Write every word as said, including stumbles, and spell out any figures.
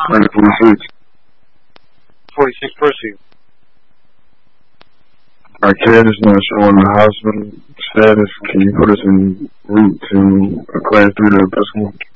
Nine forty-six. forty-six, proceed. Our kid is not showing the hospital status. Can you put us en route to a class three to Episcopal?